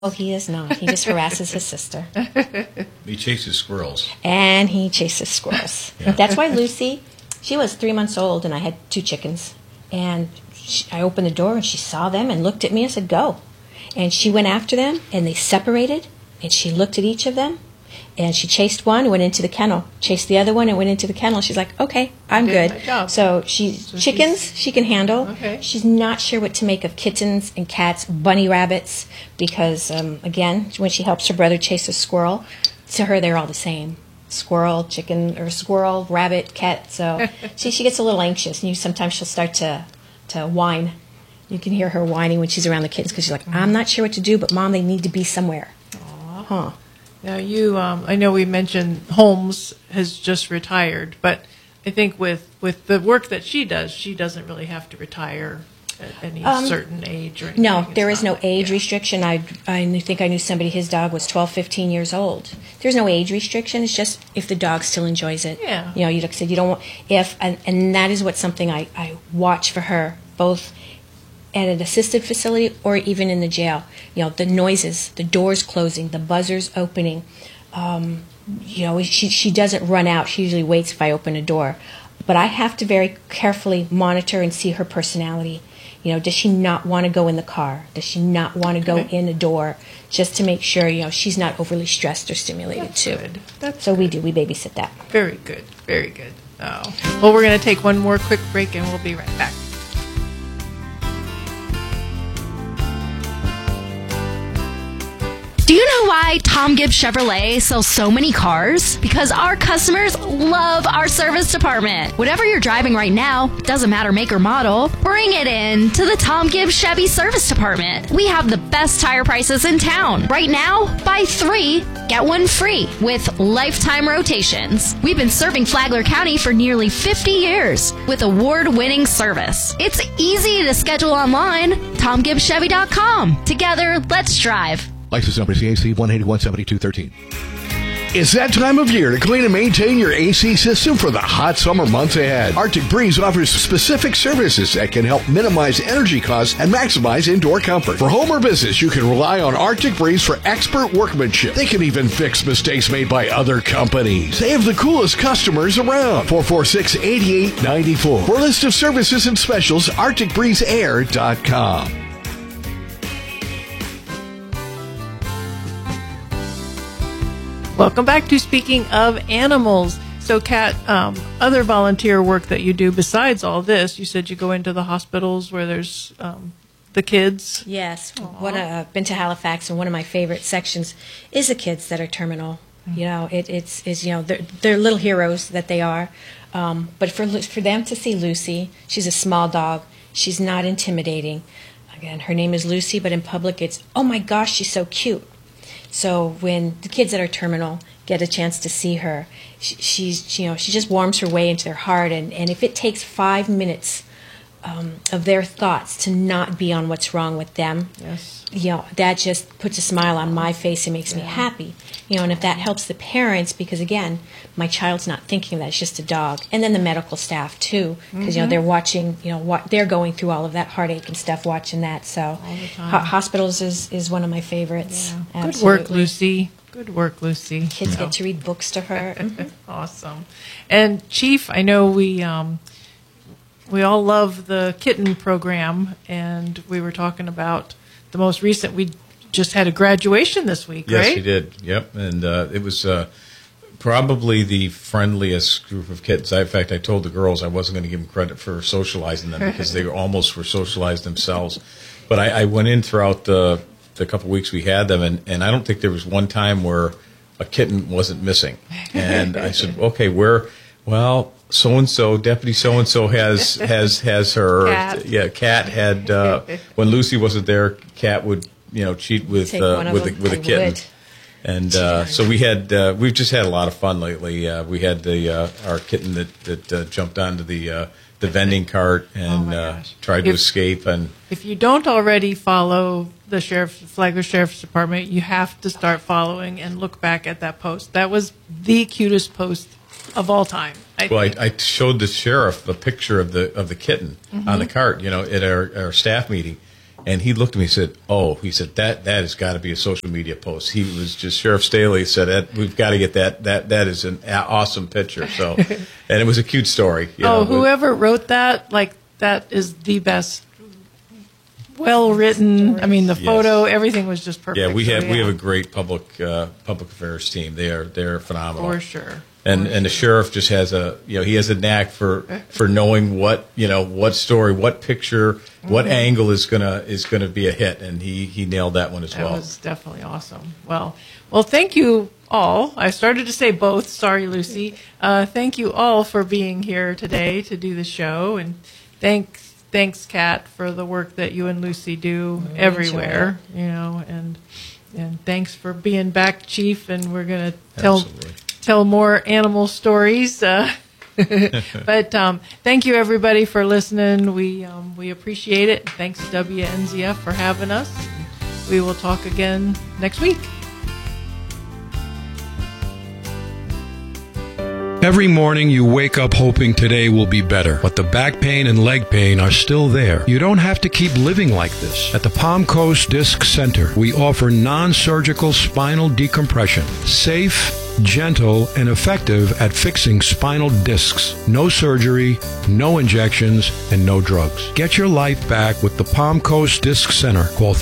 Oh, he is not. He just harasses his sister. He chases squirrels. And he chases squirrels. Yeah. That's why Lucy, she was 3 months old, and I had 2 chickens. And I opened the door, and she saw them and looked at me and said, go. And she went after them, and they separated, and she looked at each of them, and she chased one, went into the kennel, chased the other one, and went into the kennel. She's like, okay, I'm good. My job. So chickens, she can handle. Okay. She's not sure what to make of kittens and cats, bunny rabbits, because, again, when she helps her brother chase a squirrel, to her they're all the same. Squirrel, chicken, or squirrel, rabbit, cat. So she gets a little anxious, and sometimes she'll start to whine. You can hear her whining when she's around the kittens because she's like, I'm not sure what to do, but Mom, they need to be somewhere. Aww. Huh. Now I know we mentioned Holmes has just retired, but I think with the work that she does, she doesn't really have to retire at any certain age or anything. No, there is no like, age restriction. I think I knew somebody, his dog was 12, 15 years old. There's no age restriction. It's just if the dog still enjoys it. Yeah. You know, you said you don't want, and that is what something I watch for her, both at an assisted facility or even in the jail. You know, the noises, the doors closing, the buzzers opening. You know, she doesn't run out. She usually waits if I open a door. But I have to very carefully monitor and see her personality. You know, does she not want to go in the car? Does she not want to go in a door? Just to make sure, you know, she's not overly stressed or stimulated That's too. good. That's so good. we babysit that. Very good. Very good. Oh. Well, we're going to take one more quick break, and we'll be right back. Do you know why Tom Gibbs Chevrolet sells so many cars? Because our customers love our service department. Whatever you're driving right now, doesn't matter make or model, bring it in to the Tom Gibbs Chevy Service Department. We have the best tire prices in town. Right now, buy 3, get 1 free with lifetime rotations. We've been serving Flagler County for nearly 50 years with award-winning service. It's easy to schedule online, TomGibbsChevy.com. Together, let's drive. License number CAC 1817213. It's that time of year to clean and maintain your AC system for the hot summer months ahead. Arctic Breeze offers specific services that can help minimize energy costs and maximize indoor comfort. For home or business, you can rely on Arctic Breeze for expert workmanship. They can even fix mistakes made by other companies. They have the coolest customers around. 446-8894. For a list of services and specials, ArcticBreezeAir.com. Welcome back to Speaking of Animals. So, Kat, other volunteer work that you do besides all this, you said you go into the hospitals where there's the kids. Yes. I've been to Halifax, and one of my favorite sections is the kids that are terminal. You know, it's you know, they're little heroes that they are. But for them to see Lucy, she's a small dog. She's not intimidating. Again, her name is Lucy, but in public it's, oh my gosh, she's so cute. So when the kids that are terminal get a chance to see her, she just warms her way into their heart. And if it takes 5 minutes of their thoughts to not be on what's wrong with them, Yes. you know, that just puts a smile on my face and makes me happy. You know, and if that helps the parents, because again, my child's not thinking that it's just a dog, and then the medical staff too, because you know they're watching, you know, what they're going through all of that heartache and stuff, watching that. So, All the time. hospitals is one of my favorites. Yeah. Good Absolutely. work, Lucy. Good work, Lucy. Kids get to read books to her. Awesome. And Chief, I know we all love the kitten program, and we were talking about the most recent. We just had a graduation this week, Yes, right? we did. Yep, and it was probably the friendliest group of kittens. In fact, I told the girls I wasn't going to give them credit for socializing them because they almost were socialized themselves. But I went in throughout the couple weeks we had them, and I don't think there was one time where a kitten wasn't missing. And I said, okay, well, so-and-so, Deputy so-and-so has her. Cat. Yeah, Cat had, when Lucy wasn't there, Cat would, you know, cheat with Take one of them. a I kitten. would. And so we've just had a lot of fun lately. We had our kitten that jumped onto the vending cart and tried to escape. And If you don't already follow the Flagler Sheriff's Department, you have to start following and look back at that post. That was the cutest post of all time. I showed the sheriff a picture of the kitten on the cart, you know, at our staff meeting, And he looked at me and said, he said, that has got to be a social media post. He was just, Sheriff Staley said, we've got to get that. That is an awesome picture. So, and it was a cute story. Whoever wrote that, like, that is the best. Well written. I mean, the photo, everything was just perfect. Yeah, we have a great public affairs team. They're phenomenal for sure. And the sheriff just has he has a knack for knowing what story, what picture, what angle is gonna be a hit, and he nailed that one as well. That was definitely awesome. Well, thank you all. I started to say both. Sorry, Lucy. Thank you all for being here today to do the show, and thanks, Kat, for the work that you and Lucy do everywhere. And thanks for being back, Chief. And we're gonna tell more animal stories. But thank you, everybody, for listening. We appreciate it. Thanks, WNZF, for having us. We will talk again next week. Every morning you wake up hoping today will be better, but the back pain and leg pain are still there. You don't have to keep living like this. At the Palm Coast Disc Center, we offer non-surgical spinal decompression. Safe, gentle, and effective at fixing spinal discs. No surgery, no injections, and no drugs. Get your life back with the Palm Coast Disc Center. Call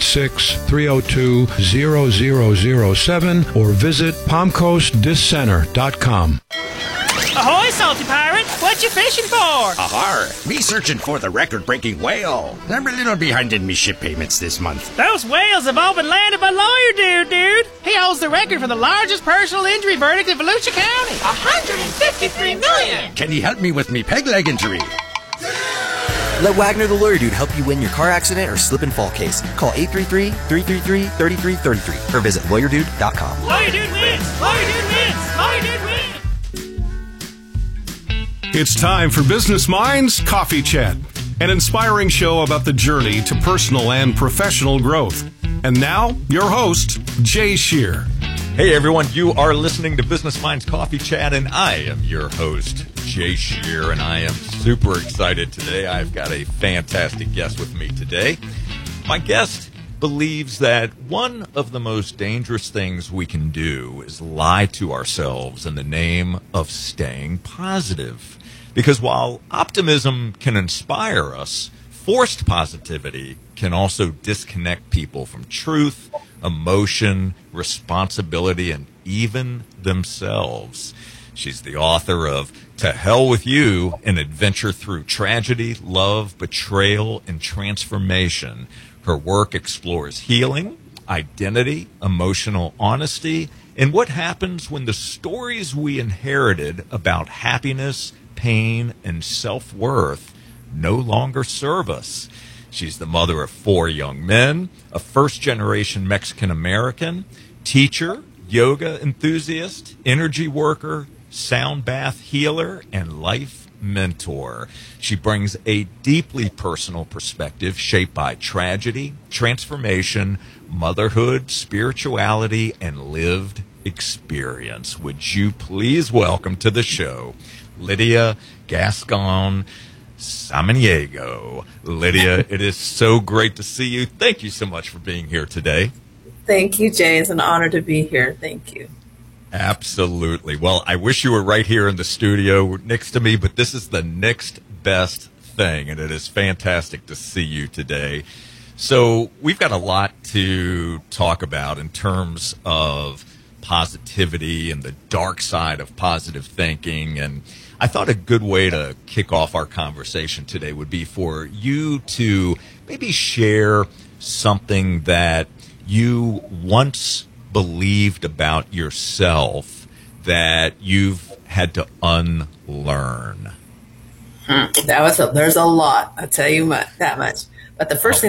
386-302-0007 or visit palmcoastdisccenter.com. Ahoy, salty pirate! What you fishing for? Ahar! Me searching for the record-breaking whale. I'm a little behind in me ship payments this month. Those whales have all been landed by Lawyer Dude. He holds the record for the largest personal injury verdict in Volusia County. $153 million! Can he help me with me peg leg injury? Let Wagner the Lawyer Dude help you win your car accident or slip and fall case. Call 833-333-3333 or visit lawyerdude.com. Lawyer Dude wins! Lawyer Dude wins! Lawyer Dude wins! It's time for Business Minds Coffee Chat, an inspiring show about the journey to personal and professional growth. And now, your host, Jay Shear. Hey everyone, you are listening to Business Minds Coffee Chat, and I am your host, Jay Shear, and I am super excited today. I've got a fantastic guest with me today. My guest believes that one of the most dangerous things we can do is lie to ourselves in the name of staying positive. Because while optimism can inspire us, forced positivity can also disconnect people from truth, emotion, responsibility, and even themselves. She's the author of To Hell With You, An Adventure Through Tragedy, Love, Betrayal, and Transformation. Her work explores healing, identity, emotional honesty, and what happens when the stories we inherited about happiness, pain, and self-worth no longer serve us. She's the mother of 4 young men, a first-generation Mexican-American, teacher, yoga enthusiast, energy worker, sound bath healer, and life mentor. She brings a deeply personal perspective shaped by tragedy, transformation, motherhood, spirituality, and lived experience. Would you please welcome to the show Lydia Gascon Samaniego. Lydia, it is so great to see you. Thank you so much for being here today. Thank you, Jay. It's an honor to be here. Thank you. Absolutely. Well, I wish you were right here in the studio next to me, but this is the next best thing, and it is fantastic to see you today. So we've got a lot to talk about in terms of positivity and the dark side of positive thinking, and I thought a good way to kick off our conversation today would be for you to maybe share something that you once believed about yourself that you've had to unlearn. There's a lot. I'll tell you that much. But the first thing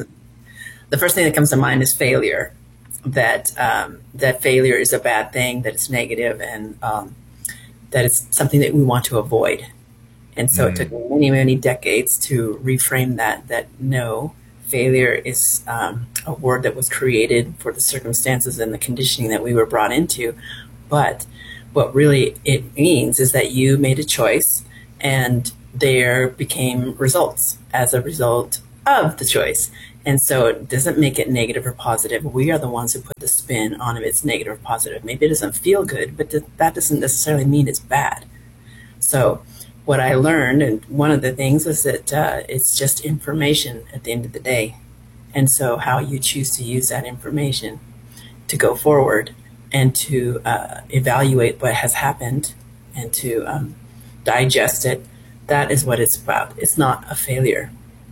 that comes to mind is failure. That failure is a bad thing. That it's negative, and that it's something that we want to avoid. And so it took many, many decades to reframe that no, failure is a word that was created for the circumstances and the conditioning that we were brought into. But what really it means is that you made a choice and there became results as a result of the choice. And so it doesn't make it negative or positive. We are the ones who put the spin on if it's negative or positive. Maybe it doesn't feel good, but that doesn't necessarily mean it's bad. So what I learned, and one of the things is that it's just information at the end of the day. And so how you choose to use that information to go forward and to evaluate what has happened and to digest it, that is what it's about. It's not a failure.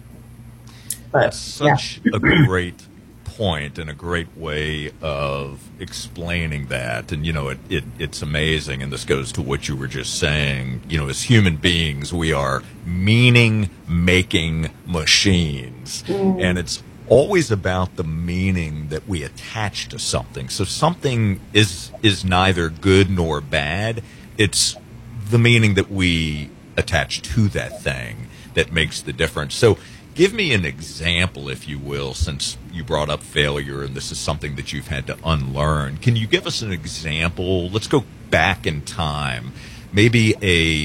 But, that's such a great point and a great way of explaining that. And, it's amazing. And this goes to what you were just saying. As human beings, we are meaning-making machines. And it's always about the meaning that we attach to something. So something is neither good nor bad. It's the meaning that we attach to that thing that makes the difference. So give me an example, if you will, since you brought up failure and this is something that you've had to unlearn. Can you give us an example? Let's go back in time. Maybe a,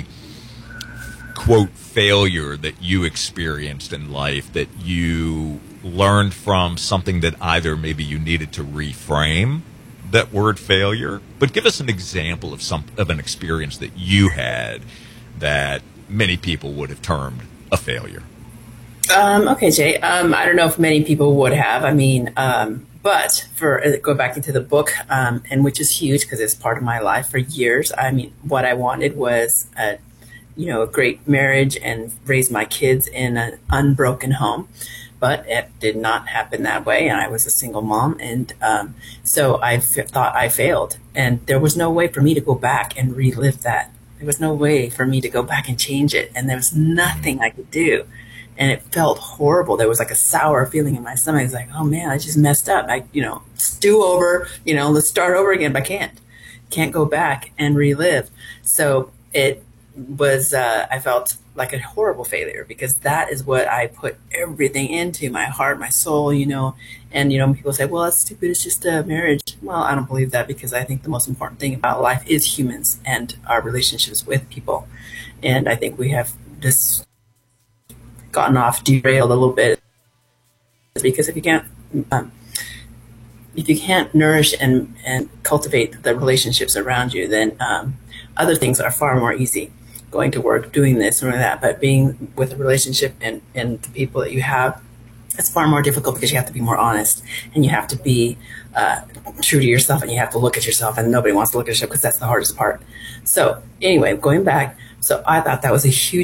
quote, failure that you experienced in life that you learned from, something that either maybe you needed to reframe that word failure. But give us an example of an experience that you had that many people would have termed a failure. Okay, Jay. I don't know if many people would have. I mean, but for go back into the book, and which is huge because it's part of my life for years. I mean, what I wanted was a great marriage and raise my kids in an unbroken home, but it did not happen that way. And I was a single mom, and so I thought I failed, and there was no way for me to go back and relive that. There was no way for me to go back and change it, and there was nothing I could do. And it felt horrible. There was like a sour feeling in my stomach. It's like, oh man, I just messed up. Do over, let's start over again. But I can't go back and relive. So it was, I felt like a horrible failure because that is what I put everything into, my heart, my soul, and, people say, well, that's stupid. It's just a marriage. Well, I don't believe that because I think the most important thing about life is humans and our relationships with people. And I think we have this gotten off derailed a little bit because if you can't nourish and cultivate the relationships around you, then other things are far more easy. Going to work, doing this or that, but being with a relationship and the people that you have, it's far more difficult because you have to be more honest and you have to be true to yourself and you have to look at yourself, and nobody wants to look at yourself because that's the hardest part. So anyway, going back, so I thought that was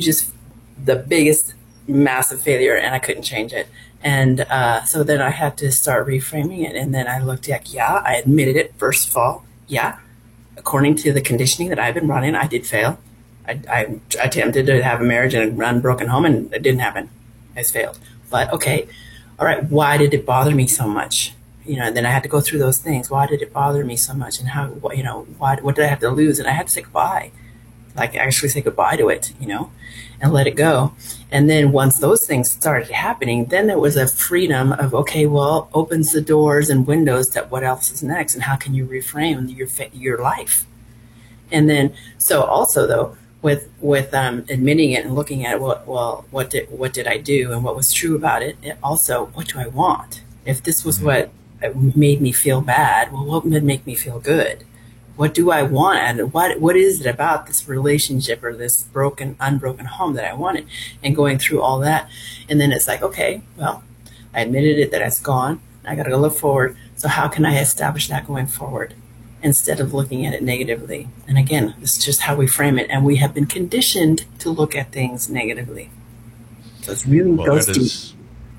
the biggest massive failure, and I couldn't change it. And so then I had to start reframing it. And then I looked at, I admitted it. First of all, according to the conditioning that I've been running, I did fail. I attempted to have a marriage and a unbroken home, and it didn't happen. I failed. But okay, all right, why did it bother me so much? And then I had to go through those things. Why did it bother me so much? And how, what did I have to lose? And I had to say goodbye. Like actually say goodbye to it, and let it go. And then once those things started happening, then there was a freedom of, okay, well, opens the doors and windows to what else is next and how can you reframe your life. And then, so also though, with admitting it and looking at what did I do and what was true about it, also, what do I want? If this was what made me feel bad, well, what would make me feel good? What do I want? And what is it about this relationship or this unbroken home that I wanted? And going through all that. And then it's like, okay, well, I admitted it that it's gone. I got to go look forward. So how can I establish that going forward instead of looking at it negatively? And again, this is just how we frame it. And we have been conditioned to look at things negatively. So it's really goes deep.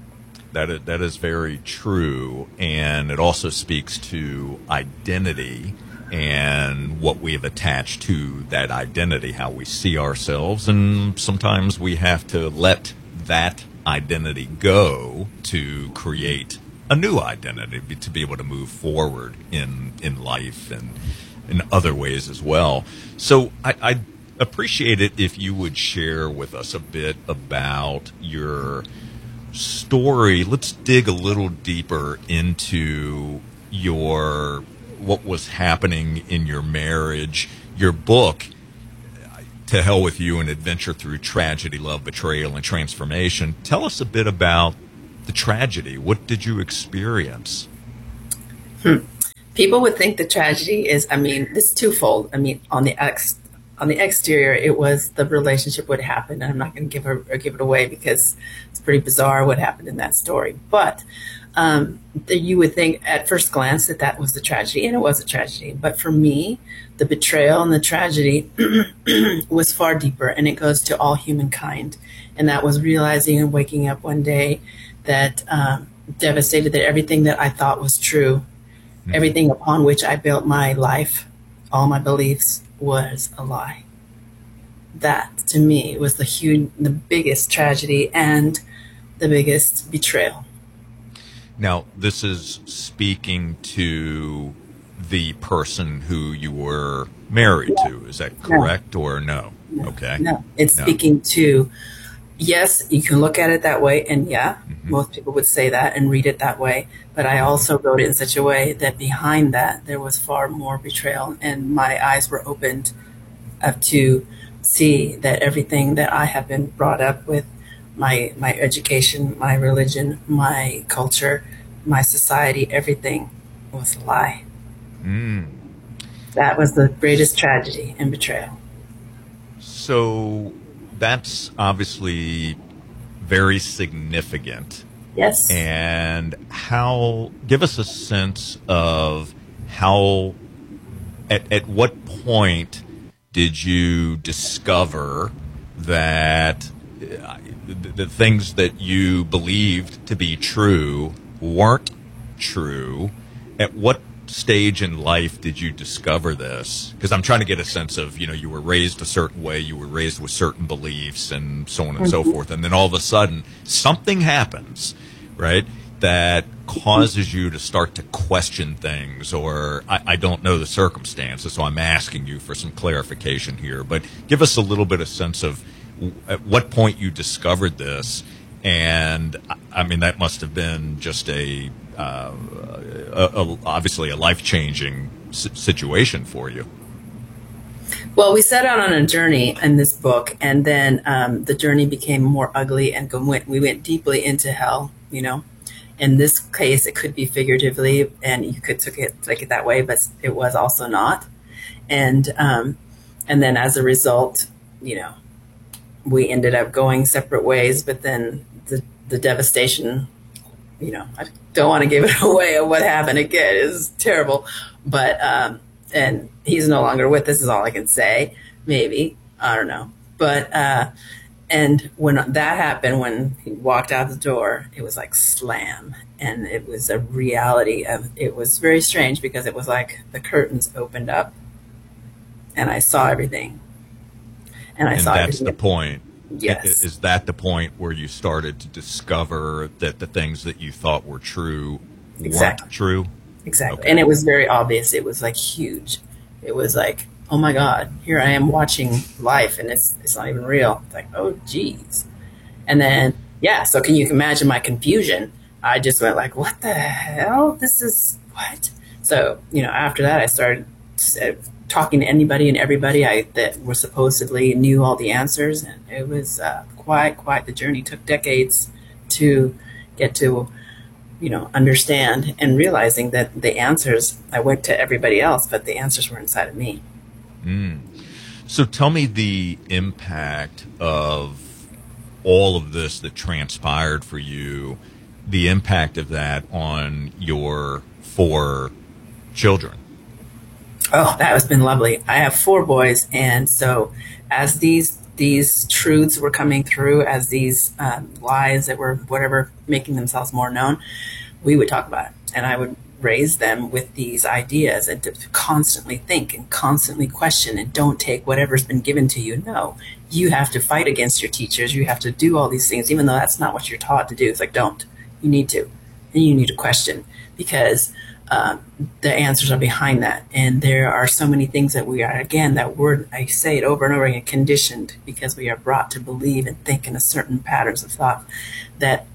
That is very true. And it also speaks to identity and what we have attached to that identity, how we see ourselves. And sometimes we have to let that identity go to create a new identity, to be able to move forward in life and in other ways as well. So I'd appreciate it if you would share with us a bit about your story. Let's dig a little deeper into what was happening in your marriage. Your book, To Hell With You, An Adventure Through Tragedy, Love, Betrayal, and Transformation. Tell us a bit about the tragedy? What did you experience? People would think the tragedy is, it's twofold. On the exterior, it was the relationship would happen, and I'm not going to give it away because it's pretty bizarre what happened in that story. But you would think at first glance that was the tragedy, and it was a tragedy. But for me, the betrayal and the tragedy was far deeper, and it goes to all humankind. And that was realizing and waking up one day that devastated that everything that I thought was true, everything upon which I built my life, all my beliefs, was a lie. That, to me, was the biggest tragedy and the biggest betrayal. Now, this is speaking to the person who you were married to. Is that correct or no? Okay. No, it's speaking to, yes, you can look at it that way, and most people would say that and read it that way, but I also wrote it in such a way that behind that there was far more betrayal, and my eyes were opened up to see that everything that I have been brought up with, my education, my religion, my culture, my society, everything was a lie. That was the greatest tragedy and betrayal. So that's obviously very significant. Yes. And give us a sense of how, at what point did you discover that the things that you believed to be true weren't true? At what stage in life did you discover this? Because I'm trying to get a sense of, you were raised a certain way, you were raised with certain beliefs and so on and so forth, and then all of a sudden something happens, right, that causes you to start to question things, or I don't know the circumstances, so I'm asking you for some clarification here, but give us a little bit of sense of at what point you discovered this. And that must have been just obviously a life-changing situation for you. Well, we set out on a journey in this book, and then the journey became more ugly, and we went deeply into hell. In this case, it could be figuratively, and you could take it that way, but it was also not. And then as a result, we ended up going separate ways. But then the devastation, I don't want to give it away of what happened again. It was terrible. But and he's no longer with us is all I can say. Maybe, I don't know. But and when that happened, when he walked out the door, it was like slam, and it was a reality of. It was very strange because it was like the curtains opened up, and I saw everything. And that's everything. The point. Yes. Is that the point where you started to discover that the things that you thought were true weren't true? Exactly. Okay. And it was very obvious. It was like huge. It was like, oh my God, here I am watching life, and it's not even real. It's like, oh geez. And then, so can you imagine my confusion? I just went like, what the hell? This is what? So, after that I started talking to anybody and everybody that were supposedly knew all the answers, and it was quite the journey. It took decades to get to understand, and realizing that the answers, I went to everybody else, but the answers were inside of me. So tell me the impact of all of this that transpired for you, the impact of that on your 4 children. Oh, that has been lovely. I have 4 boys, and so as these truths were coming through, as these lies that were making themselves more known, we would talk about it, and I would raise them with these ideas, and to constantly think and constantly question, and don't take whatever's been given to you. No, you have to fight against your teachers. You have to do all these things, even though that's not what you're taught to do. It's like, don't. You need to, and you need to question, because the answers are behind that. And there are so many things that we are, again, I say it over and over again, conditioned, because we are brought to believe and think in a certain patterns of thought that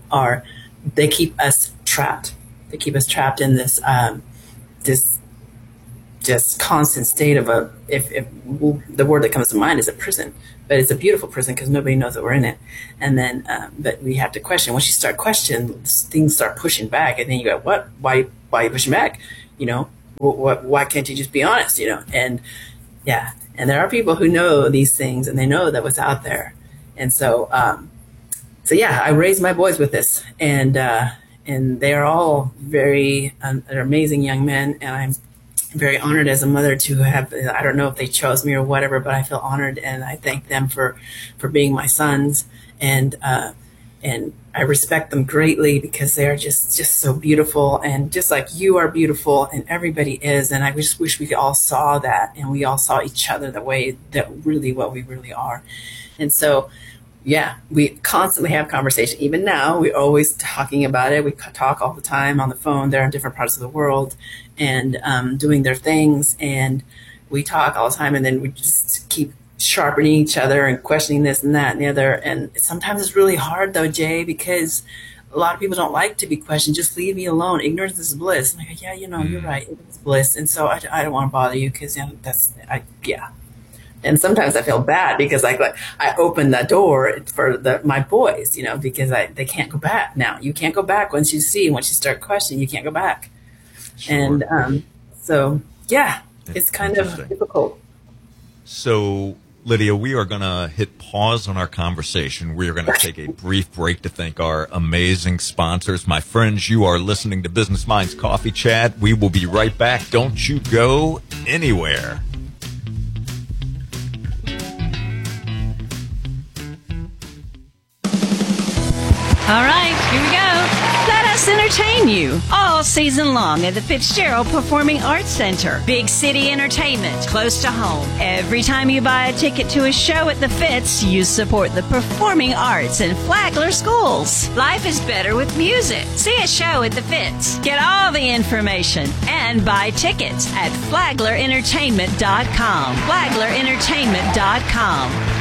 they keep us trapped. They keep us trapped in this just constant state of if the word that comes to mind is a prison, but it's a beautiful prison because nobody knows that we're in it. And then, but we have to question. Once you start questioning, things start pushing back, and then you go, what? Why are you pushing back? You know, why can't you just be honest? You know, and yeah, and there are people who know these things, and they know that what's out there, and so yeah, I raised my boys with this, and they are all very they're amazing young men, and I'm very honored as a mother to have, I don't know if they chose me or whatever, but I feel honored, and I thank them for being my sons, and I respect them greatly because they are just so beautiful, and just like you are beautiful, and everybody is, and I just wish we all saw that, and we all saw each other the way that really what we really are. And so, yeah, we constantly have conversation. Even now, we're always talking about it. We talk all the time on the phone. They're in different parts of the world and doing their things. And we talk all the time. And then we just keep sharpening each other and questioning this and that and the other. And sometimes it's really hard, though, Jay, because a lot of people don't like to be questioned. Just leave me alone. Ignorance is bliss. And I go, yeah, you know, you're right. It's bliss. And so I don't want to bother you because, you know, yeah. And sometimes I feel bad because I open the door for my boys, you know, because they can't go back now. You can't go back once you start questioning, you can't go back. Sure. And so, yeah, it's kind of difficult. So, Lydia, we are going to hit pause on our conversation. We are going to take a brief break to thank our amazing sponsors. My friends, you are listening to Business Minds Coffee Chat. We will be right back. Don't you go anywhere. All right, here we go. Let us entertain you all season long at the Fitzgerald Performing Arts Center. Big city entertainment, close to home. Every time you buy a ticket to a show at the Fitz, you support the performing arts in Flagler schools. Life is better with music. See a show at the Fitz. Get all the information and buy tickets at FlaglerEntertainment.com. FlaglerEntertainment.com.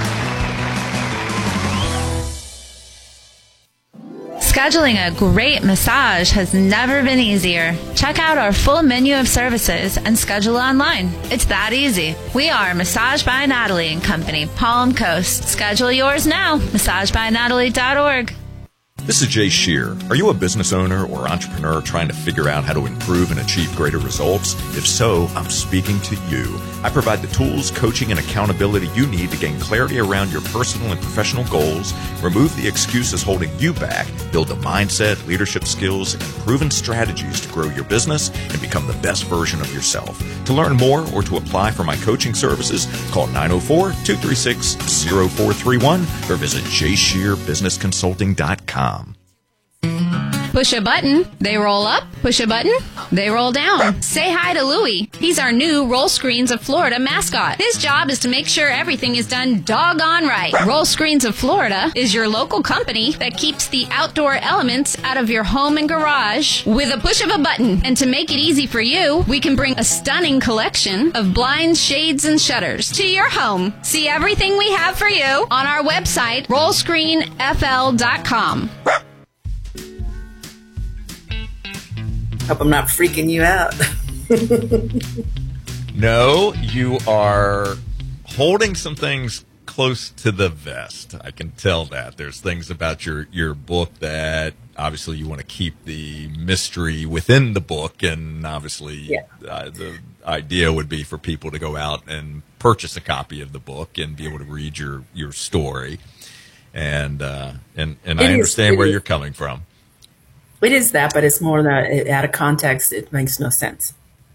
Scheduling a great massage has never been easier. Check out our full menu of services and schedule online. It's that easy. We are Massage by Natalie and Company, Palm Coast. Schedule yours now. MassageByNatalie.org. This is Jay Shear. Are you a business owner or entrepreneur trying to figure out how to improve and achieve greater results? If so, I'm speaking to you. I provide the tools, coaching, and accountability you need to gain clarity around your personal and professional goals, remove the excuses holding you back, build a mindset, leadership skills, and proven strategies to grow your business and become the best version of yourself. To learn more or to apply for my coaching services, call 904-236-0431 or visit JayShearBusinessConsulting.com. Push a button, they roll up. Push a button, they roll down. Say hi to Louie. He's our new Roll Screens of Florida mascot. His job is to make sure everything is done doggone right. Roll Screens of Florida is your local company that keeps the outdoor elements out of your home and garage with a push of a button. And to make it easy for you, we can bring a stunning collection of blinds, shades, and shutters to your home. See everything we have for you on our website, rollscreenfl.com. Hope I'm not freaking you out. No, you are holding some things close to the vest. I can tell that. There's things about your book that obviously you want to keep the mystery within the book, and obviously the idea would be for people to go out and purchase a copy of the book and be able to read your story. And I understand where you're coming from. It is that, but it's more that out of context, it makes no sense.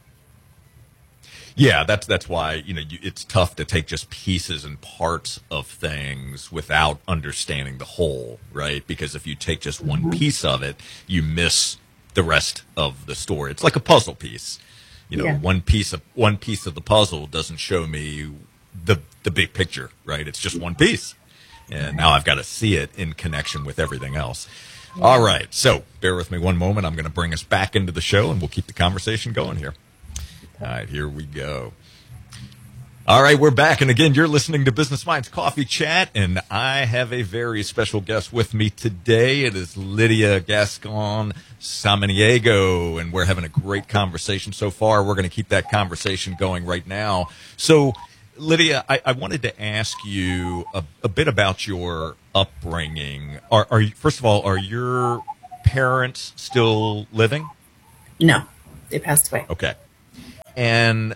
Yeah, that's why it's tough to take just pieces and parts of things without understanding the whole, right? Because if you take just one piece of it, you miss the rest of the story. It's like a puzzle piece. One piece of the puzzle doesn't show me the big picture, right? It's just one piece, and now I've got to see it in connection with everything else. All right, so bear with me one moment. I'm going to bring us back into the show, and we'll keep the conversation going here. All right, here we go. All right, we're back. And again, you're listening to Business Minds Coffee Chat, and I have a very special guest with me today. It is Lydia Gascon Samaniego, and we're having a great conversation so far. We're going to keep that conversation going right now. So, Lydia, I wanted to ask you a bit about your upbringing. Are you, first of all, are your parents still living? No, they passed away. Okay. And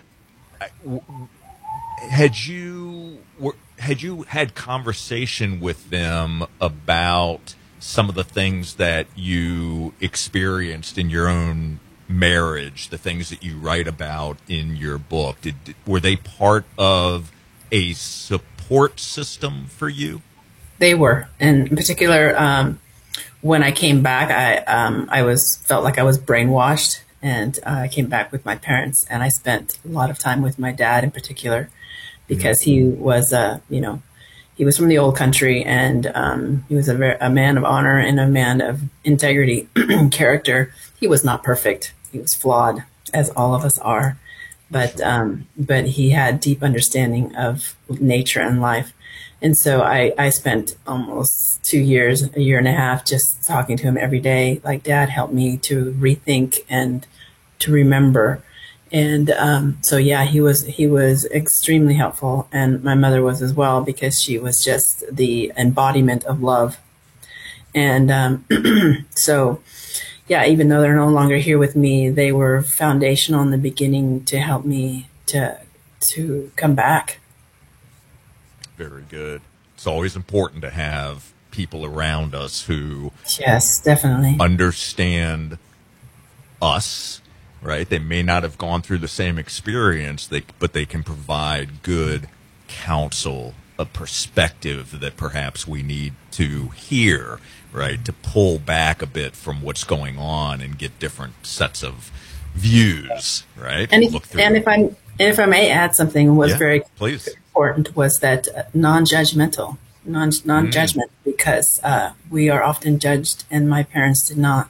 had you had conversation with them about some of the things that you experienced in your own marriage, the things that you write about in your book? Were they part of a support system for you? They were. And in particular, when I came back, I felt like I was brainwashed, and I came back with my parents, and I spent a lot of time with my dad in particular, because he was, he was from the old country, and he was a man of honor and a man of integrity and character. He was not perfect. He was flawed, as all of us are, but he had deep understanding of nature and life. And so I spent almost 2 years, a year and a half, just talking to him every day. Like, Dad helped me to rethink and to remember. And so, yeah, he was extremely helpful. And my mother was as well, because she was just the embodiment of love. And so, yeah, even though they're no longer here with me, they were foundational in the beginning to help me to come back. Very good. It's always important to have people around us who, yes, definitely, understand us, right? They may not have gone through the same experience, but they can provide good counsel, a perspective that perhaps we need to hear, right? To pull back a bit from what's going on and get different sets of views, right? And if I may add something, was very please. Important was that non-judgment, because we are often judged, and my parents did not,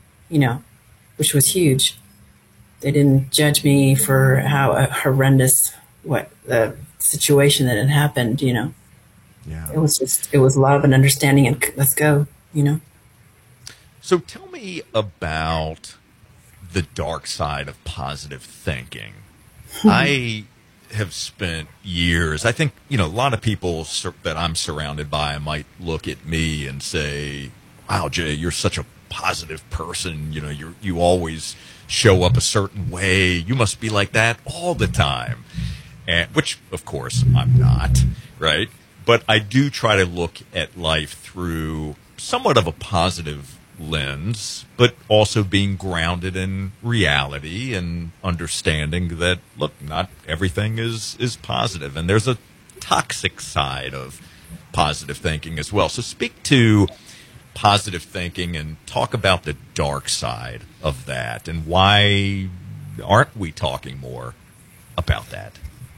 which was huge. They didn't judge me for how horrendous situation that had happened. Yeah. It was love and understanding, and let's go. So tell me about the dark side of positive thinking. I have spent years, I think, a lot of people that I'm surrounded by might look at me and say, wow, Jay, you're such a positive person. You always show up a certain way. You must be like that all the time. And, which, of course, I'm not, right? But I do try to look at life through somewhat of a positive lens, but also being grounded in reality and understanding that, look, not everything is positive, and there's a toxic side of positive thinking as well. So speak to positive thinking and talk about the dark side of that, and why aren't we talking more about that?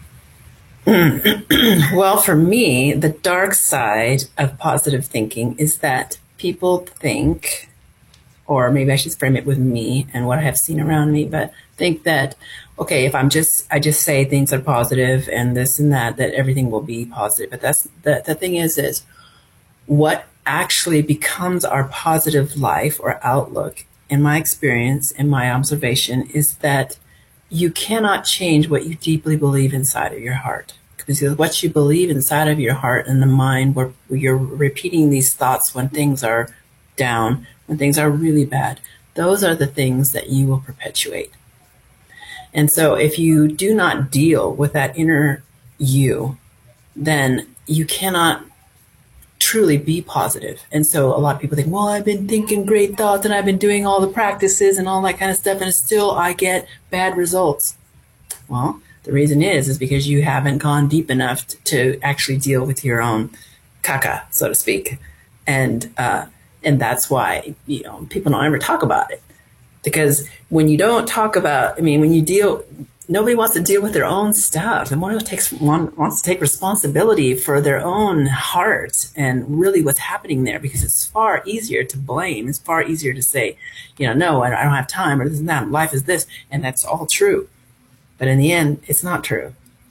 Well, for me, the dark side of positive thinking is that people think, or maybe I should frame it with me and what I have seen around me, but think that, okay, if I just say things are positive and this and that everything will be positive. But that's the thing is what actually becomes our positive life or outlook, in my experience, in my observation, is that you cannot change what you deeply believe inside of your heart. Because what you believe inside of your heart and the mind, where you're repeating these thoughts when things are down, when things are really bad, those are the things that you will perpetuate. And so if you do not deal with that inner you, then you cannot truly be positive. And so a lot of people think, well, I've been thinking great thoughts and I've been doing all the practices and all that kind of stuff, and still I get bad results. Well, the reason is because you haven't gone deep enough to actually deal with your own caca, so to speak. And that's why, people don't ever talk about it. Because when you don't talk about, nobody wants to deal with their own stuff. And one wants to take responsibility for their own heart and really what's happening there, because it's far easier to blame. It's far easier to say, no, I don't have time, or this and that, life is this, and that's all true. But in the end, it's not true.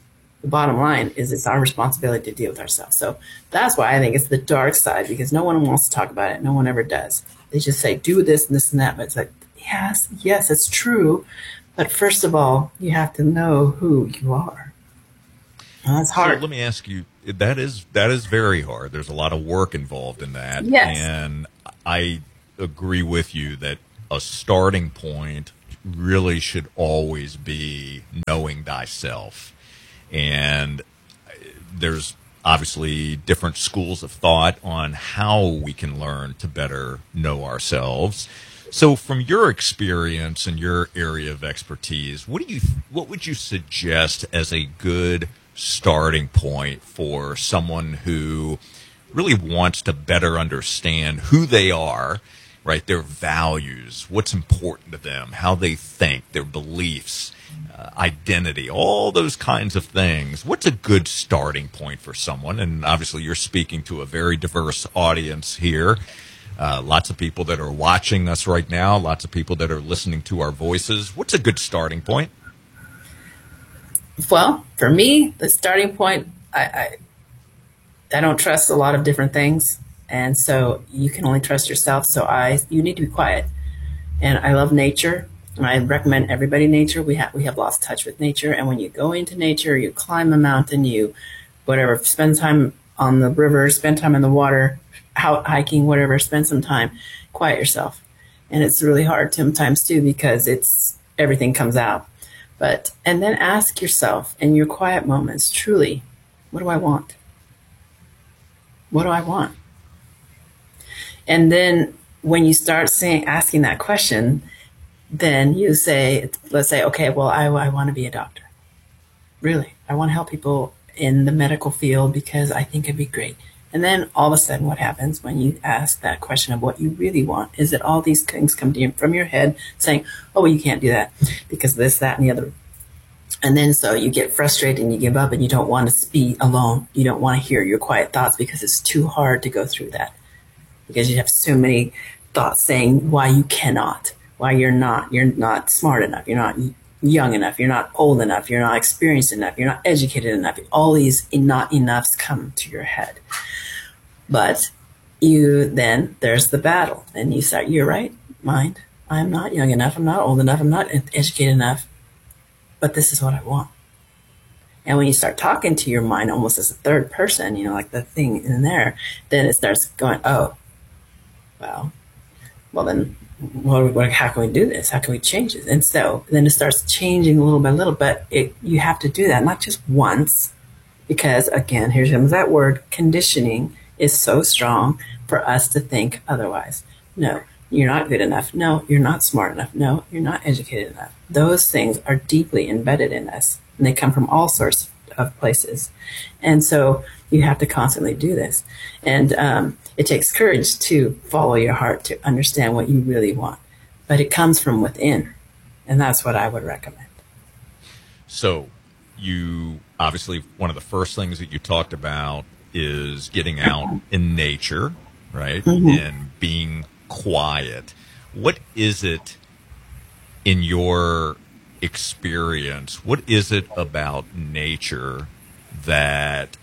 the bottom line is it's our responsibility to deal with ourselves. So that's why I think it's the dark side, because no one wants to talk about it. No one ever does. They just say, do this and this and that. But it's like, yes, it's true. But first of all, you have to know who you are. And that's hard. So let me ask you, that is very hard. There's a lot of work involved in that. Yes. And I agree with you that a starting point really should always be knowing thyself. And there's obviously different schools of thought on how we can learn to better know ourselves. So from your experience and your area of expertise, what would you suggest as a good starting point for someone who really wants to better understand who they are, right? Their values, what's important to them, how they think, their beliefs, identity, all those kinds of things. What's a good starting point for someone? And obviously you're speaking to a very diverse audience here. Lots of people that are watching us right now, lots of people that are listening to our voices. What's a good starting point? Well, for me, the starting point, I don't trust a lot of different things. And so you can only trust yourself. So you need to be quiet. And I love nature. And I recommend everybody nature. We have lost touch with nature. And when you go into nature, you climb a mountain, you spend time on the river, spend time in the water, out hiking, whatever, spend some time, quiet yourself. And it's really hard sometimes too, because everything comes out. And then ask yourself in your quiet moments, truly, what do I want? What do I want? And then when you start asking that question, then you say, let's say, okay, well, I want to be a doctor. Really, I want to help people in the medical field because I think it'd be great. And then all of a sudden what happens when you ask that question of what you really want is that all these things come to you from your head saying, oh, well, you can't do that because this, that, and the other. And then so you get frustrated and you give up and you don't want to be alone. You don't want to hear your quiet thoughts because it's too hard to go through that, because you have so many thoughts saying why you cannot, why you're not smart enough, you're not young enough, you're not old enough, you're not experienced enough, you're not educated enough. All these not enoughs come to your head. But there's the battle. And you start, you're right, mind. I'm not young enough, I'm not old enough, I'm not educated enough, but this is what I want. And when you start talking to your mind almost as a third person, like the thing in there, then it starts going, oh, well then, how can we do this? How can we change it? And so then it starts changing little by little, but you have to do that, not just once, because again, here comes that word, conditioning is so strong for us to think otherwise. No, you're not good enough. No, you're not smart enough. No, you're not educated enough. Those things are deeply embedded in us, and they come from all sorts of places. And so you have to constantly do this. And it takes courage to follow your heart, to understand what you really want. But it comes from within, and that's what I would recommend. So you obviously, one of the first things that you talked about is getting out in nature, right? Mm-hmm. And being quiet. What is it in your experience? What is it about nature that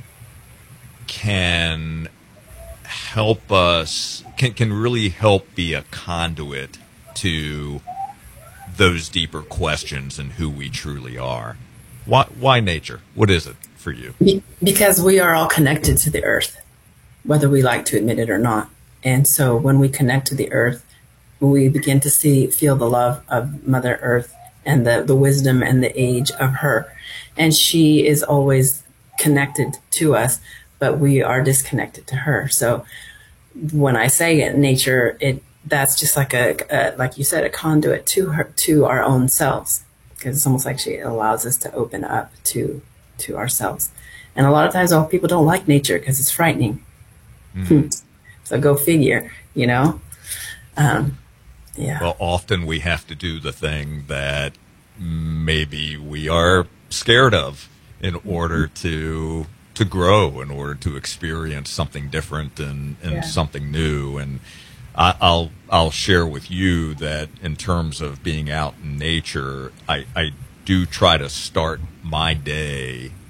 can help us, can really help be a conduit to those deeper questions and who we truly are? Why nature? What is it for you? Because we are all connected to the earth, whether we like to admit it or not. And so when we connect to the earth, we begin to feel the love of Mother Earth and the wisdom and the age of her. And she is always connected to us, but we are disconnected to her. So when I say it, nature, that's just like like you said, a conduit to her, to our own selves, because it's almost like she allows us to open up to ourselves. And a lot of times, people don't like nature because it's frightening. Mm-hmm. So go figure, Yeah. Well, often we have to do the thing that maybe we are scared of in order to grow, in order to experience something different and something new. And I'll share with you that in terms of being out in nature, I do try to start my day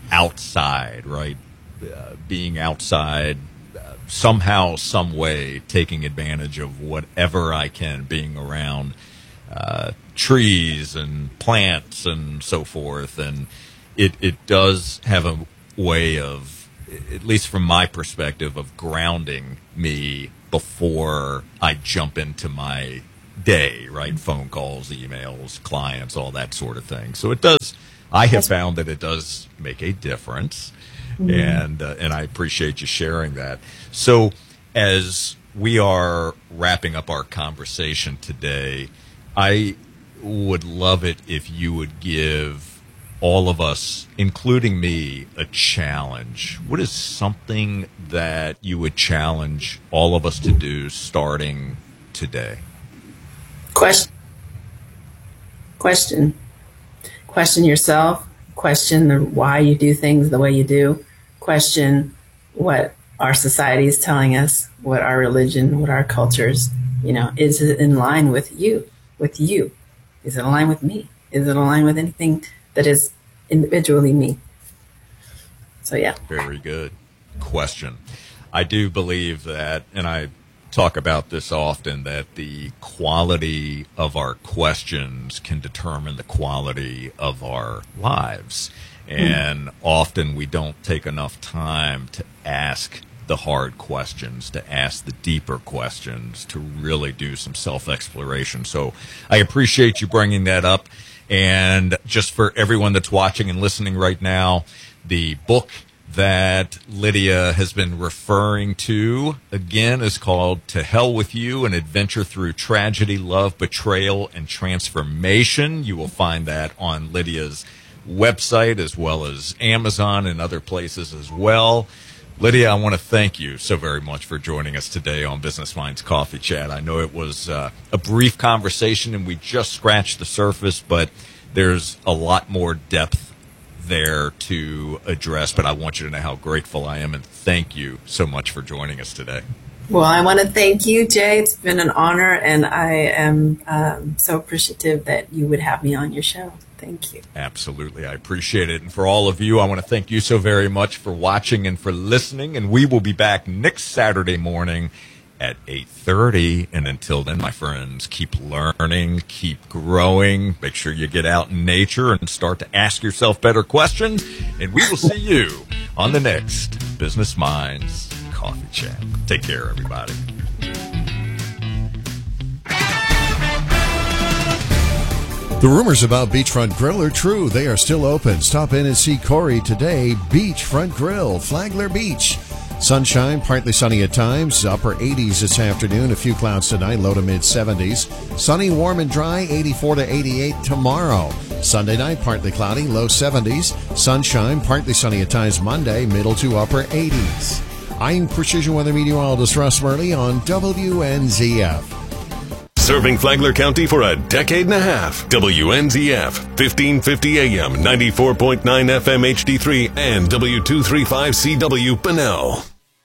outside, right? Being outside, somehow, some way, taking advantage of whatever I can, being around trees and plants and so forth. And it does have a way of, at least from my perspective, of grounding me before I jump into my day, right? Phone calls, emails, clients, all that sort of thing. So it does, I have found that it does make a difference. And I appreciate you sharing that. So as we are wrapping up our conversation today, I would love it if you would give all of us, including me, a challenge. What is something that you would challenge all of us to do starting today? Question yourself. Question why you do things the way you do. Question what our society is telling us, what our religion, what our cultures, is it in line with you? Is it in line with me? Is it in line with anything that is individually me? So, yeah. Very good question. I do believe that, and I talk about this often, that the quality of our questions can determine the quality of our lives. And often we don't take enough time to ask the hard questions, to ask the deeper questions, to really do some self-exploration. So I appreciate you bringing that up. And just for everyone that's watching and listening right now, the book that Lydia has been referring to, again, is called To Hell With You, An Adventure Through Tragedy, Love, Betrayal, and Transformation. You will find that on Lydia's website as well as Amazon and other places as well. Lydia, I want to thank you so very much for joining us today on Business Minds Coffee Chat. I know it was a brief conversation and we just scratched the surface, but there's a lot more depth there to address. But I want you to know how grateful I am and thank you so much for joining us today. Well, I want to thank you, Jay. It's been an honor, and I am so appreciative that you would have me on your show. Thank you. Absolutely. I appreciate it. And for all of you, I want to thank you so very much for watching and for listening. And we will be back next Saturday morning at 8:30. And until then, my friends, keep learning, keep growing. Make sure you get out in nature and start to ask yourself better questions. And we will see you on the next Business Minds Coffee Chat. Take care, everybody. The rumors about Beachfront Grill are true. They are still open. Stop in and see Corey today. Beachfront Grill, Flagler Beach. Sunshine, partly sunny at times. Upper 80s this afternoon. A few clouds tonight, low to mid 70s. Sunny, warm and dry, 84 to 88 tomorrow. Sunday night, partly cloudy, low 70s. Sunshine, partly sunny at times Monday, middle to upper 80s. I'm Precision Weather Meteorologist Russ Murley on WNZF. Serving Flagler County for a decade and a half. WNZF, 1550 AM, 94.9 FM HD3, and W235CW Bunnell.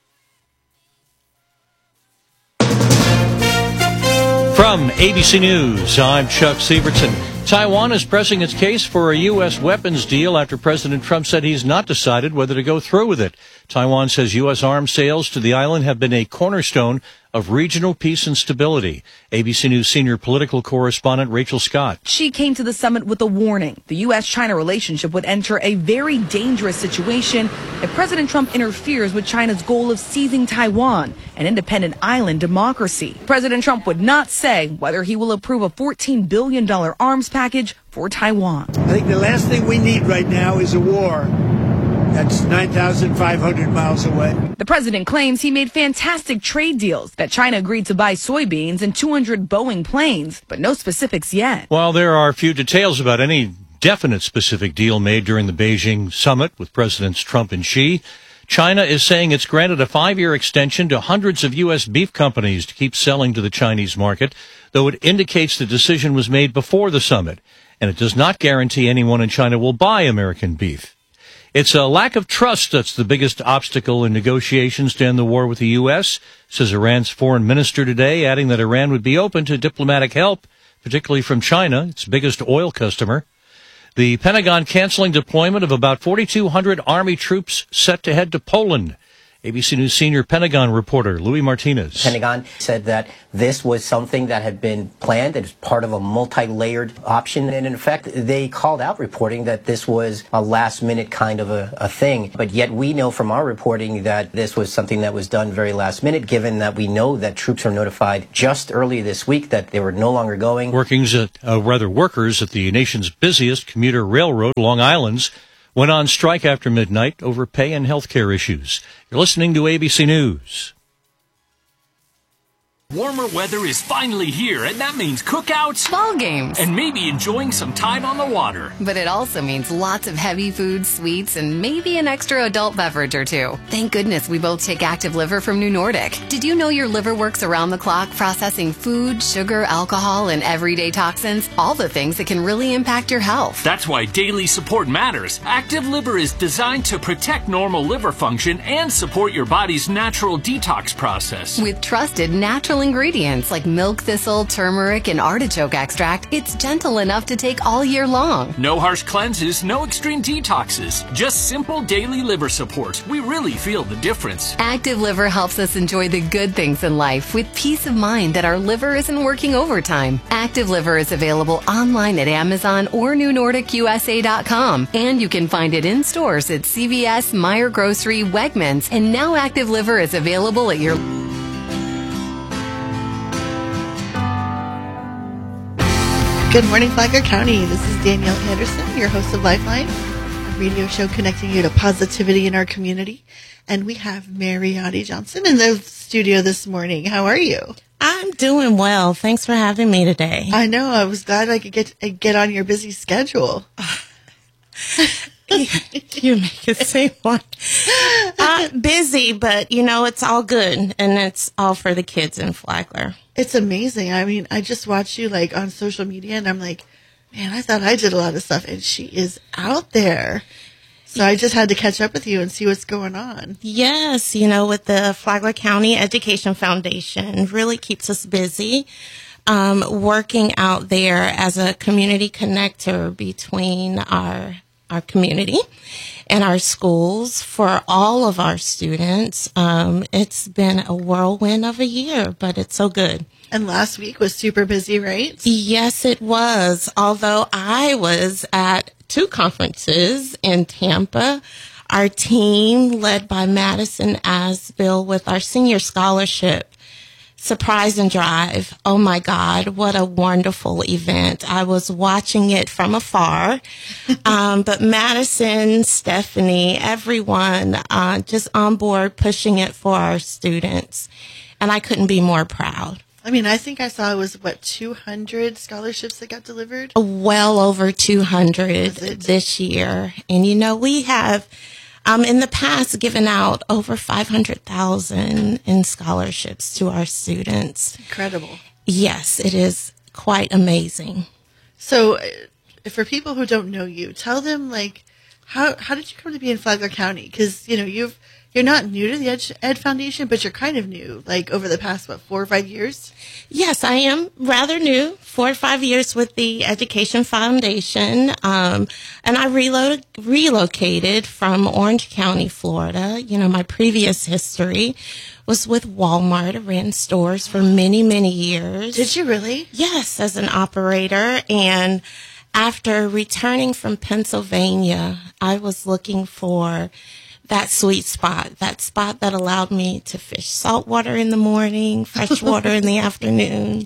From ABC News, I'm Chuck Sievertson. Taiwan is pressing its case for a U.S. weapons deal after President Trump said he's not decided whether to go through with it. Taiwan says U.S. arms sales to the island have been a cornerstone of regional peace and stability. ABC News senior political correspondent Rachel Scott. She came to the summit with a warning. The U.S.-China relationship would enter a very dangerous situation if President Trump interferes with China's goal of seizing Taiwan, an independent island democracy. President Trump would not say whether he will approve a $14 billion arms package for Taiwan. I think the last thing we need right now is a war. That's 9,500 miles away. The president claims he made fantastic trade deals, that China agreed to buy soybeans and 200 Boeing planes, but no specifics yet. While there are few details about any definite specific deal made during the Beijing summit with Presidents Trump and Xi, China is saying it's granted a 5-year extension to hundreds of U.S. beef companies to keep selling to the Chinese market, though it indicates the decision was made before the summit, and it does not guarantee anyone in China will buy American beef. It's a lack of trust that's the biggest obstacle in negotiations to end the war with the U.S., says Iran's foreign minister today, adding that Iran would be open to diplomatic help, particularly from China, its biggest oil customer. The Pentagon canceling deployment of about 4,200 Army troops set to head to Poland. ABC News senior Pentagon reporter Louis Martinez. Pentagon said that this was something that had been planned as part of a multi-layered option. And in fact, they called out reporting that this was a last-minute kind of a thing. But yet we know from our reporting that this was something that was done very last minute, given that we know that troops were notified just early this week that they were no longer going. Workers at the nation's busiest commuter railroad, Long Island's, went on strike after midnight over pay and health care issues. You're listening to ABC News. Warmer weather is finally here, and that means cookouts, ball games, and maybe enjoying some time on the water. But it also means lots of heavy food, sweets, and maybe an extra adult beverage or two. Thank goodness we both take Active Liver from New Nordic. Did you know your liver works around the clock processing food, sugar, alcohol, and everyday toxins? All the things that can really impact your health. That's why daily support matters. Active Liver is designed to protect normal liver function and support your body's natural detox process. With trusted natural ingredients like milk thistle, turmeric, and artichoke extract, it's gentle enough to take all year long. No harsh cleanses, no extreme detoxes, just simple daily liver support. We really feel the difference. Active Liver helps us enjoy the good things in life with peace of mind that our liver isn't working overtime. Active Liver is available online at Amazon or NewNordicUSA.com, and you can find it in stores at CVS, Meijer Grocery, Wegmans, and now Active Liver is available at your... Good morning, Flagler County. This is Danielle Anderson, your host of Lifeline, a radio show connecting you to positivity in our community. And we have Mariotti Johnson in the studio this morning. How are you? I'm doing well. Thanks for having me today. I know. I was glad I could get on your busy schedule. You make it seem like busy, but it's all good, and it's all for the kids in Flagler. It's amazing. I mean, I just watch you on social media, and I'm like, man, I thought I did a lot of stuff, and she is out there. So I just had to catch up with you and see what's going on. Yes, with the Flagler County Education Foundation, really keeps us busy. Working out there as a community connector between our community and our schools for all of our students. It's been a whirlwind of a year, but it's so good. And last week was super busy, right? Yes, it was. Although I was at 2 conferences in Tampa. Our team, led by Madison Asbill with our senior scholarship Surprise and Drive. Oh my God, what a wonderful event. I was watching it from afar. But Madison, Stephanie, everyone just on board pushing it for our students. And I couldn't be more proud. I mean, I think I saw it was, 200 scholarships that got delivered? Well over 200 this year. And we have in the past given out over 500,000 in scholarships to our students. Incredible. Yes, it is quite amazing. So for people who don't know you, tell them how did you come to be in Flagler County? Because you're not new to the Ed Foundation, but you're kind of new, over the past 4 or 5 years. Yes, I am rather new. 4 or 5 years with the Education Foundation, and I relocated from Orange County, Florida. My previous history was with Walmart. I ran stores for many, many years. Did you really? Yes, as an operator. And after returning from Pennsylvania, I was looking for that sweet spot, that allowed me to fish saltwater in the morning, freshwater in the afternoon.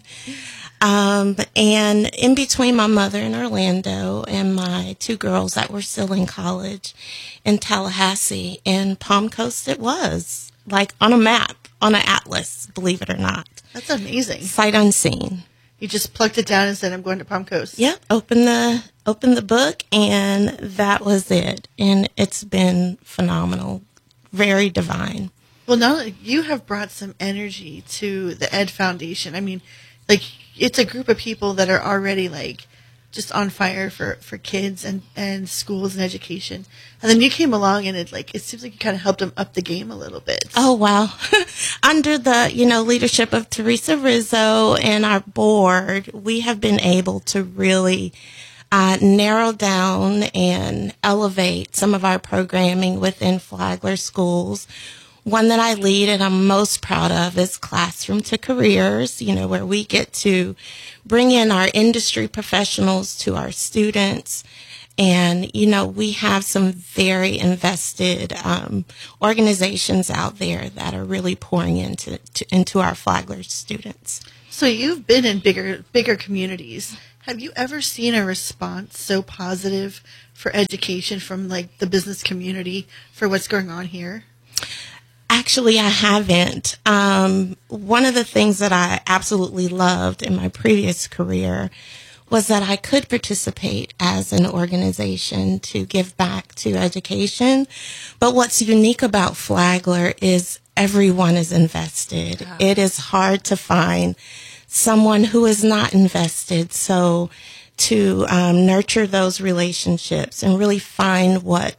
And in between my mother in Orlando and my 2 girls that were still in college in Tallahassee, and Palm Coast it was, on a map, on an atlas, believe it or not. That's amazing. Sight unseen. You just plucked it down and said, I'm going to Palm Coast. Yep, opened the book, and that was it. And it's been phenomenal, very divine. Well, now you have brought some energy to the Ed Foundation. I mean, it's a group of people that are already just on fire for kids and schools and education. And then you came along and it seems like you kind of helped them up the game a little bit. Oh, wow. Under the, leadership of Teresa Rizzo and our board, we have been able to really narrow down and elevate some of our programming within Flagler schools. One that I lead and I'm most proud of is Classroom to Careers, where we get to bring in our industry professionals to our students. And, we have some very invested organizations out there that are really pouring into our Flagler students. So you've been in bigger communities. Have you ever seen a response so positive for education from like the business community for what's going on here? Actually, I haven't. One of the things that I absolutely loved in my previous career was that I could participate as an organization to give back to education. But what's unique about Flagler is everyone is invested. Yeah. It is hard to find someone who is not invested. So to nurture those relationships and really find what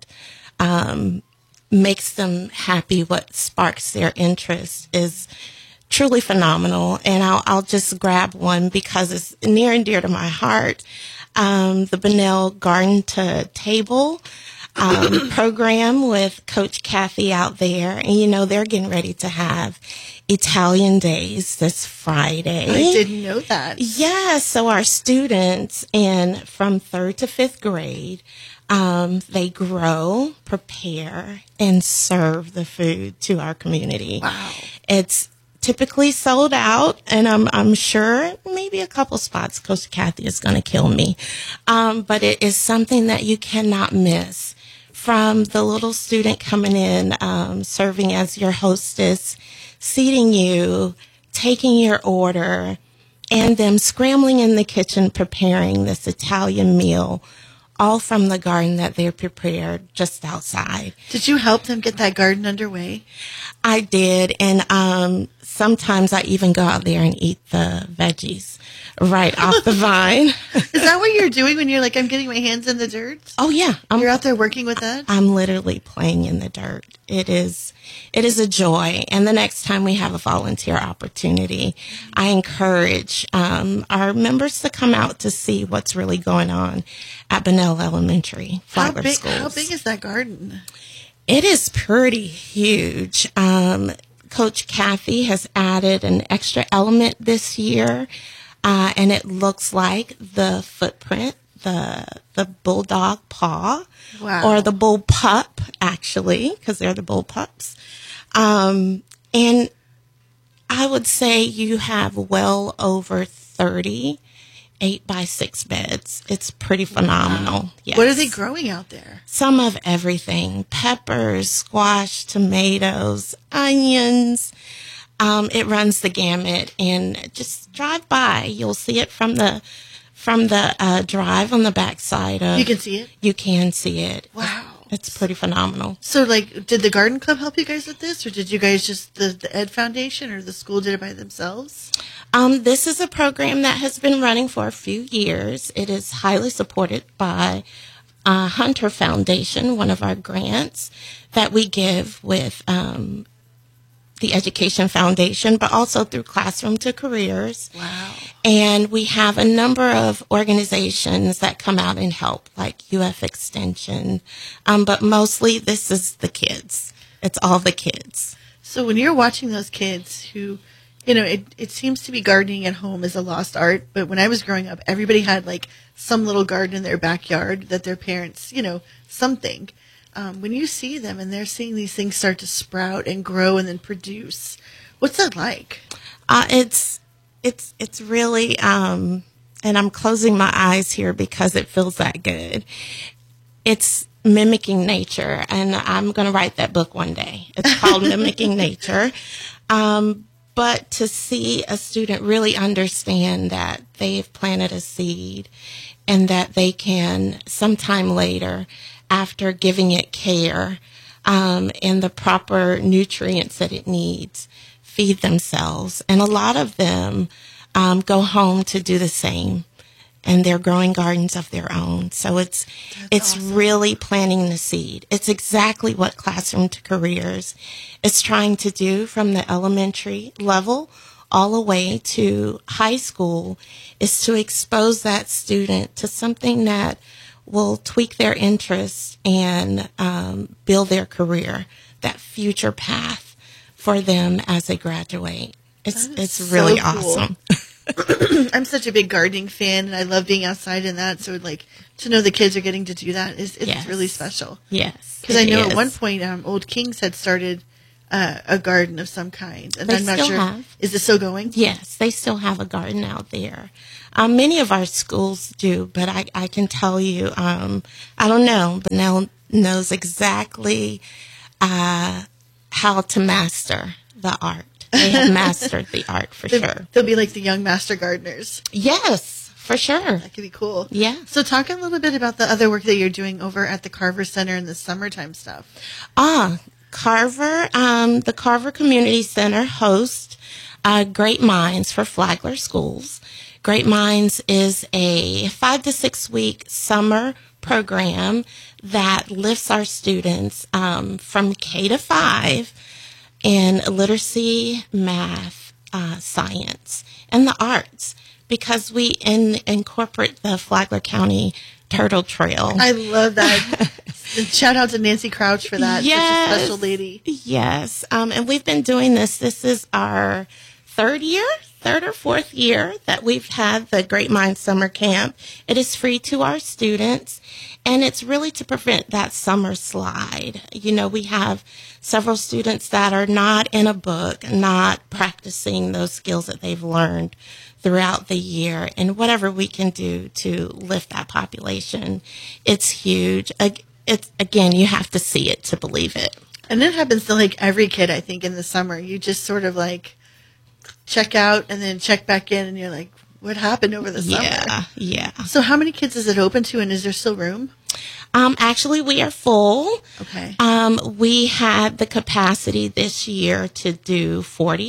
makes them happy, what sparks their interest is truly phenomenal. And I'll just grab one because it's near and dear to my heart. The Bunnell Garden to Table program with Coach Kathy out there. And, they're getting ready to have Italian Days this Friday. I didn't know that. Yeah, so our students from 3rd to 5th grade, they grow, prepare, and serve the food to our community. Wow. It's typically sold out, and I'm sure maybe a couple spots Coach Kathy is going to kill me. But it is something that you cannot miss. From the little student coming in, serving as your hostess, seating you, taking your order, and them scrambling in the kitchen preparing this Italian meal, all from the garden that they prepared just outside. Did you help them get that garden underway? I did, and sometimes I even go out there and eat the veggies right off the vine. Is that what you're doing when you're like, I'm getting my hands in the dirt? Oh, yeah. You're out there working with that? I'm literally playing in the dirt. It is a joy. And the next time we have a volunteer opportunity, I encourage our members to come out to see what's really going on at Bunnell Elementary, Flagler Schools. How big is that garden? It is pretty huge. Coach Kathy has added an extra element this year, and it looks like the footprint, the bulldog paw, wow. or the bull pup, actually, because they're the bull pups. And I would say you have well over 30 8x6 beds. It's pretty phenomenal. Wow. Yes. What are they growing out there? Some of everything: peppers, squash, tomatoes, onions. It runs the gamut, and just drive by. You'll see it from the drive on the backside of. You can see it? You can see it. Wow. It's pretty phenomenal. So, did the Garden Club help you guys with this, or did you guys just, the Ed Foundation or the school did it by themselves? This is a program that has been running for a few years. It is highly supported by Hunter Foundation, one of our grants that we give with the Education Foundation, but also through Classroom to Careers. Wow. And we have a number of organizations that come out and help, like UF Extension. But mostly this is the kids. It's all the kids. So when you're watching those kids who, it seems to be gardening at home is a lost art, but when I was growing up, everybody had some little garden in their backyard that their parents, something. When you see them and they're seeing these things start to sprout and grow and then produce, what's that like? It's really, and I'm closing my eyes here because it feels that good. It's mimicking nature, and I'm going to write that book one day. It's called Mimicking Nature. But to see a student really understand that they've planted a seed and that they can sometime later, after giving it care and the proper nutrients that it needs, feed themselves. And a lot of them go home to do the same, and they're growing gardens of their own. So it's awesome. Really planting the seed. It's exactly what Classroom to Careers is trying to do from the elementary level all the way to high school is to expose that student to something that will tweak their interests and build their career, that future path for them as they graduate. It's really awesome. I'm such a big gardening fan, and I love being outside in that. So, like, to know the kids are getting to do that it's really special. Yes, because I know at one point, Old Kings had started a garden of some kind, and I'm not sure. Is it still going? Yes, they still have a garden out there. Many of our schools do, but I can tell you, I don't know, but Nell knows exactly how to master the art. They have mastered the art for sure. They'll be like the young master gardeners. Yes, for sure. That could be cool. Yeah. So talk a little bit about the other work that you're doing over at the Carver Center in the summertime stuff. Carver, the Carver Community Center hosts Great Minds for Flagler schools. Great Minds is a 5 to 6 week summer program that lifts our students from K to 5 in literacy, math, science, and the arts, because we incorporate the Flagler County Turtle Trail. I love that. Shout out to Nancy Crouch for that. Yes. Such a special lady. Yes. And we've been doing this. This is our third or fourth year that we've had the Great Minds Summer Camp. It is free to our students, and it's really to prevent that summer slide. You know, we have several students that are not in a book, not practicing those skills that they've learned throughout the year, and whatever we can do to lift that population, it's huge. It's, again, you have to see it to believe it. And it happens to like every kid, I think, in the summer. You just sort of like check out and then check back in, and you're like, what happened over the summer? Yeah. So how many kids is it open to, and is there still room? Actually, we are full. Okay. We had the capacity this year to do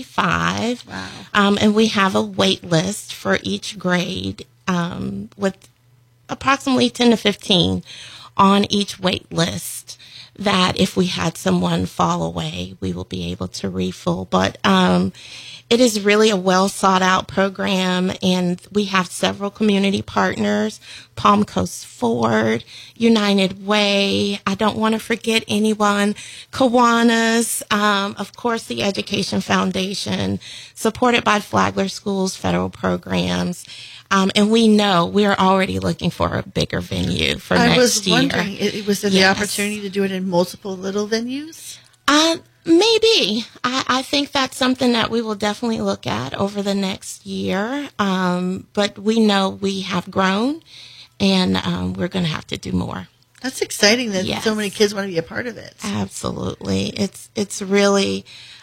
45. Wow. And we have a wait list for each grade with approximately 10 to 15 on each wait list, that if we had someone fall away, we will be able to refill. But it is really a well sought out program, and we have several community partners: Palm Coast Ford, United Way. I don't want to forget anyone. Kiwanis, of course, the Education Foundation, supported by Flagler Schools federal programs. And we know we're already looking for a bigger venue for next year. I was wondering, was there the opportunity to do it in multiple little venues? Maybe. I think that's something that we will definitely look at over the next year. But we know we have grown, and we're going to have to do more. That's exciting that so many kids want to be a part of it. Absolutely. It's really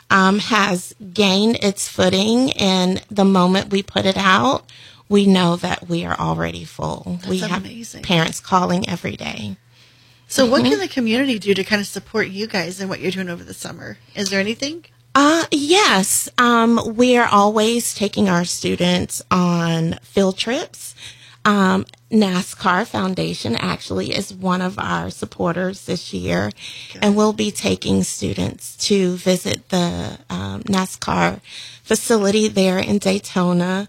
has gained its footing, and the moment we put it out, we know that we are already full. That's we have amazing. Parents calling every day. So what can the community do to kind of support you guys and what you're doing over the summer? Is there anything? Yes. We are always taking our students on field trips. NASCAR Foundation actually is one of our supporters this year, and we'll be taking students to visit the NASCAR facility there in Daytona.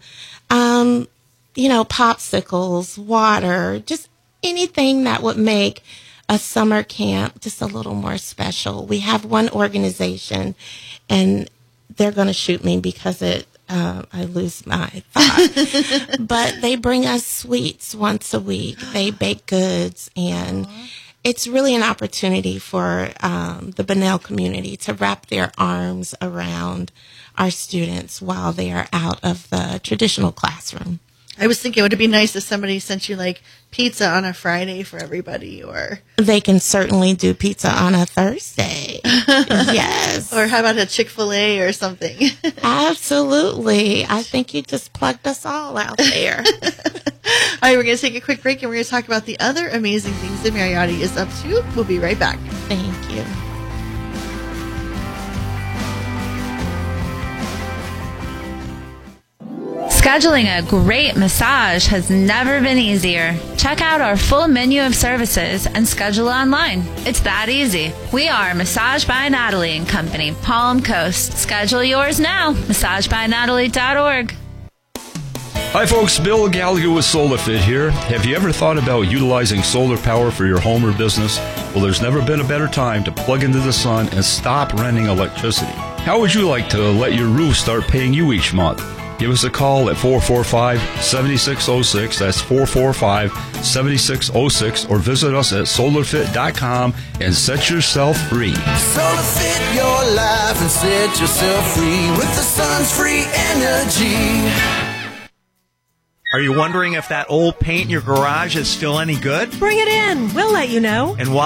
Popsicles, water, just anything that would make a summer camp just a little more special. We have one organization, and they're going to shoot me because I lose my thought. But they bring us sweets once a week. They bake goods, and it's really an opportunity for the Bunnell community to wrap their arms around our students while they are out of the traditional classroom. I was thinking, would it be nice if somebody sent you like pizza on a Friday for everybody, or they can certainly do pizza on a Thursday. Yes. Or how about a Chick-fil-A or something? Absolutely. I think you just plugged us all out there. All right, we're going to take a quick break, and we're going to talk about the other amazing things that Mariotti is up to. We'll be right back. Thank you. Scheduling a great massage has never been easier. Check out our full menu of services and schedule online. It's that easy. We are Massage by Natalie and Company, Palm Coast. Schedule yours now. MassageByNatalie.org. Hi folks, Bill Gallagher with SolarFit here. Have you ever thought about utilizing solar power for your home or business? Well, there's never been a better time to plug into the sun and stop renting electricity. How would you like to let your roof start paying you each month? Give us a call at 445-7606. That's 445-7606. Or visit us at solarfit.com and set yourself free. SolarFit your life and set yourself free with the sun's free energy. Are you wondering if that old paint in your garage is still any good? Bring it in. We'll let you know. And why?